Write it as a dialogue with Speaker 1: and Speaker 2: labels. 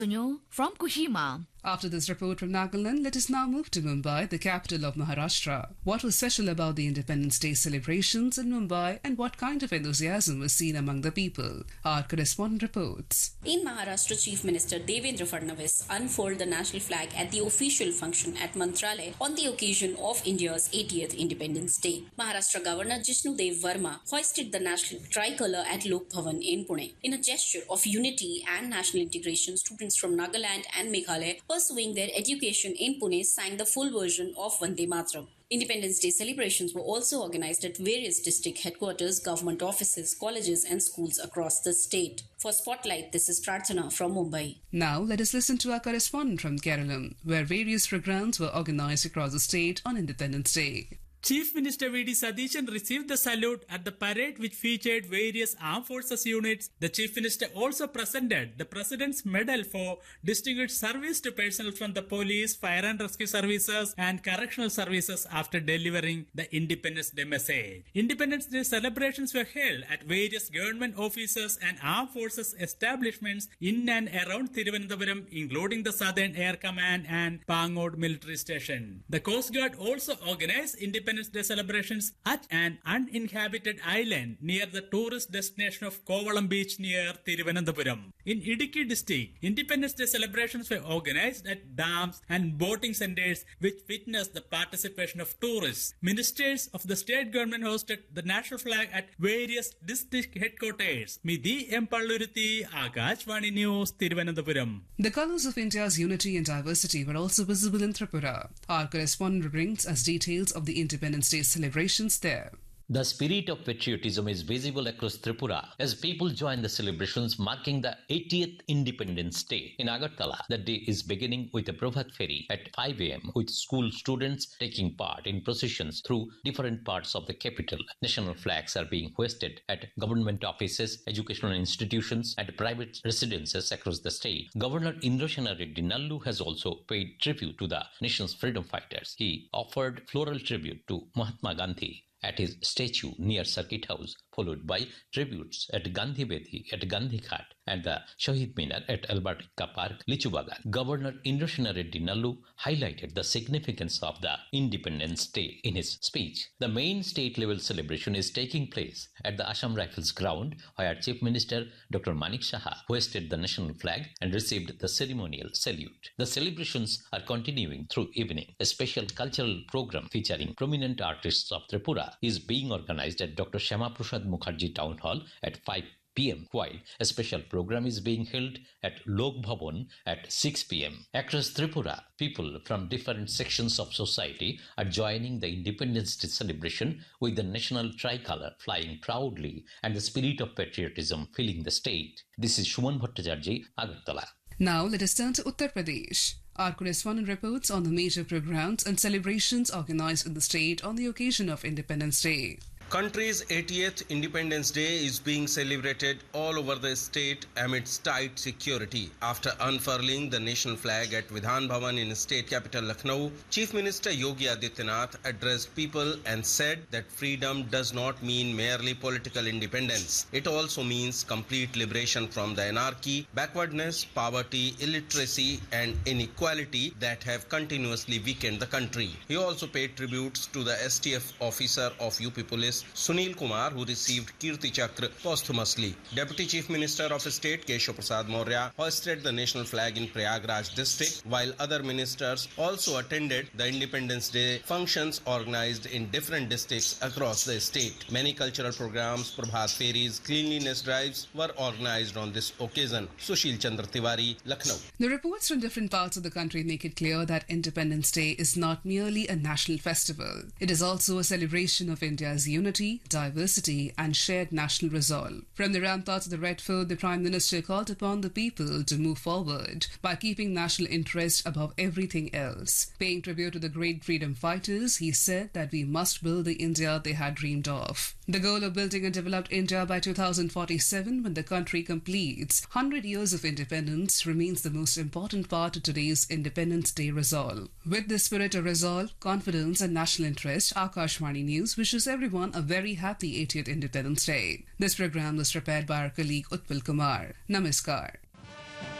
Speaker 1: from Kushima.
Speaker 2: After this report from Nagaland, let us now move to Mumbai, the capital of Maharashtra. What was special about the Independence Day celebrations in Mumbai and what kind of enthusiasm was seen among the people? Our correspondent reports.
Speaker 3: In Maharashtra, Chief Minister Devendra Fadnavis unfurled the national flag at the official function at Mantralaya on the occasion of India's 80th Independence Day. Maharashtra Governor Jishnu Dev Verma hoisted the national tricolour at Lok Bhavan in Pune. In a gesture of unity and national integration, students from Nagaland and Meghalaya pursuing their education in Pune sang the full version of Vande Mataram. Independence Day celebrations were also organized at various district headquarters, government offices, colleges and schools across the state. For Spotlight, this is Prarthana from Mumbai.
Speaker 2: Now let us listen to our correspondent from Kerala, where various programs were organized across the state on Independence Day.
Speaker 4: Chief Minister V.D. Sadishan received the salute at the parade which featured various armed forces units. The Chief Minister also presented the President's Medal for Distinguished Service to personnel from the police, fire and rescue services and correctional services after delivering the Independence Day message. Independence Day celebrations were held at various government offices and armed forces establishments in and around Thiruvananthapuram, including the Southern Air Command and Pangod Military Station. The Coast Guard also organized Independence Day celebrations at an uninhabited island near the tourist destination of Kovalam Beach near Thiruvananthapuram. In Idukki district, Independence Day celebrations were organized at dams and boating centers which witnessed the participation of tourists. Ministers of the state government hosted the national flag at various district headquarters. Midhi Empalluruthi, Akashvani News, Thiruvananthapuram.
Speaker 2: The colours of India's unity and diversity were also visible in Tripura. Our correspondent brings us details of the Independence Day celebrations there.
Speaker 5: The spirit of patriotism is visible across Tripura as people join the celebrations marking the 80th Independence Day. In Agartala, the day is beginning with a Prabhat Ferry at 5 a.m. with school students taking part in processions through different parts of the capital. National flags are being hoisted at government offices, educational institutions and private residences across the state. Governor Indrasena Reddy Nallu has also paid tribute to the nation's freedom fighters. He offered floral tribute to Mahatma Gandhi at his statue near Circuit House, followed by tributes at Gandhi Bedi at Gandhi Ghat and the Shahid Minar at Albert Ikka Park, Lichubagan. Governor Indrasena Reddy Nallu highlighted the significance of the Independence Day in his speech. The main state-level celebration is taking place at the Assam Rifles ground, where Chief Minister Dr. Manik Saha hoisted the national flag and received the ceremonial salute. The celebrations are continuing through evening. A special cultural program featuring prominent artists of Tripura is being organized at Dr. Shyama Prasad Mukherjee Town Hall at 5 p.m. while a special program is being held at Lok Bhavan at 6 p.m. Across Tripura, people from different sections of society are joining the Independence Day celebration with the national tricolour flying proudly and the spirit of patriotism filling the state. This is Shuman Bhattacharjee, Agartala.
Speaker 2: Now let us turn to Uttar Pradesh. Our correspondent reports on the major programs and celebrations organized in the state on the occasion of Independence Day.
Speaker 6: Country's 80th Independence Day is being celebrated all over the state amidst tight security. After unfurling the national flag at Vidhan Bhavan in state capital Lucknow, Chief Minister Yogi Adityanath addressed people and said that freedom does not mean merely political independence. It also means complete liberation from the anarchy, backwardness, poverty, illiteracy and inequality that have continuously weakened the country. He also paid tributes to the STF officer of UP Police Sunil Kumar, who received Kirti Chakra posthumously. Deputy Chief Minister of State Keshav Prasad Maurya hoisted the national flag in Prayagraj district, while other ministers also attended the Independence Day functions organized in different districts across the state. Many cultural programs, Prabhat Ferries, cleanliness drives were organized on this occasion. Sushil Chandra Tiwari, Lucknow.
Speaker 2: The reports from different parts of the country make it clear that Independence Day is not merely a national festival. It is also a celebration of India's unity, diversity and shared national resolve. From the ramparts of the Red Fort, the Prime Minister called upon the people to move forward by keeping national interest above everything else. Paying tribute to the great freedom fighters, he said that we must build the India they had dreamed of. The goal of building a developed India by 2047, when the country completes 100 years of independence, remains the most important part of today's Independence Day resolve. With the spirit of resolve, confidence and national interest, Akashvani News wishes everyone a very happy 80th Independence Day. This program was prepared by our colleague Utpal Kumar. Namaskar.